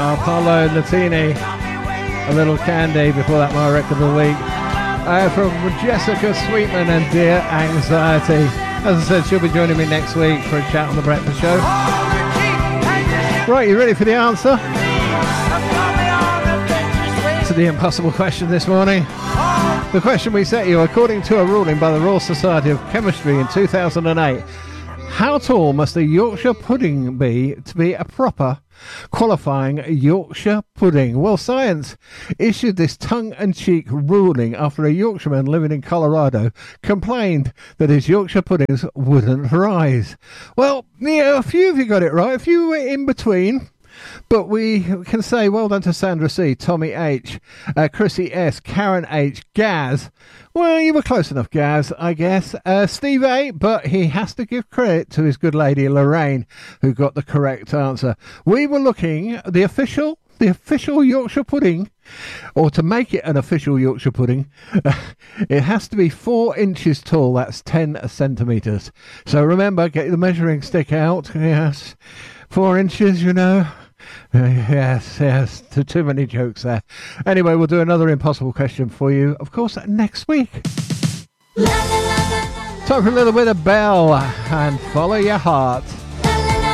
Apollo Latini, a little candy before that, my record of the week. From Jessica Sweetman and Dear Anxiety. As I said, she'll be joining me next week for a chat on the Breakfast Show. Right, you ready for the answer to the impossible question this morning? The question we set you, according to a ruling by the Royal Society of Chemistry in 2008, how tall must a Yorkshire pudding be to be a proper qualifying Yorkshire pudding? Well, science issued this tongue-in-cheek ruling after a Yorkshireman living in Colorado complained that his Yorkshire puddings wouldn't rise. Well, yeah, a few of you got it right, a few were in between. But we can say well done to Sandra C, Tommy H, Chrissy S, Karen H, Gaz. Well, you were close enough, Gaz, I guess. Steve A, but he has to give credit to his good lady Lorraine, who got the correct answer. We were looking at the official Yorkshire pudding, or to make it an official Yorkshire pudding, it has to be 4 inches tall. That's 10 centimetres. So remember, get the measuring stick out. Yes, 4 inches, you know. Yes, too many jokes there. Anyway, we'll do another impossible question for you, of course, next week. Time for a little bit of Bell and Follow Your Heart.